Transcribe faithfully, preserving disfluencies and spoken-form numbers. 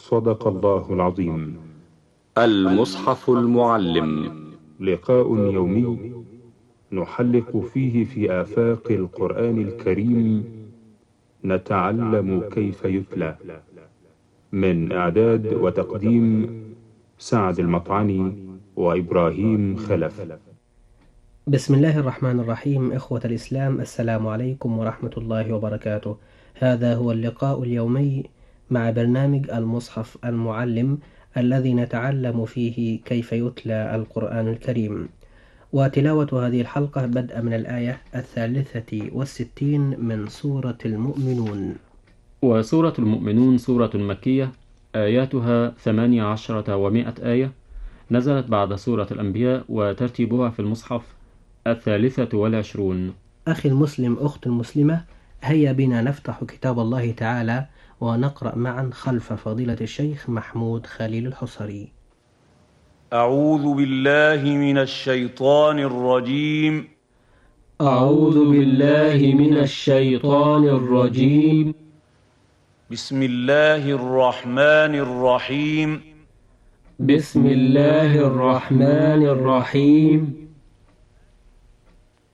صدق الله العظيم. المصحف المعلم، لقاء يومي نحلق فيه في آفاق القرآن الكريم، نتعلم كيف يتلى. من إعداد وتقديم سعد المطعني وإبراهيم خلف. بسم الله الرحمن الرحيم. إخوة الإسلام، السلام عليكم ورحمة الله وبركاته. هذا هو اللقاء اليومي مع برنامج المصحف المعلم، الذي نتعلم فيه كيف يتلى القرآن الكريم. وتلاوة هذه الحلقة بدءا من الآية الثالثة والستين من سورة المؤمنون. وسورة المؤمنون سورة مكية، آياتها ثمانية عشرة ومائة آية، نزلت بعد سورة الأنبياء، وترتيبها في المصحف الثالثة والعشرون. أخي المسلم، أخت المسلمة، هيا بنا نفتح كتاب الله تعالى ونقرأ معا خلف فضيلة الشيخ محمود خليل الحصري. أعوذ بالله من الشيطان الرجيم. أعوذ بالله من الشيطان الرجيم. بسم الله الرحمن الرحيم. بسم الله الرحمن الرحيم.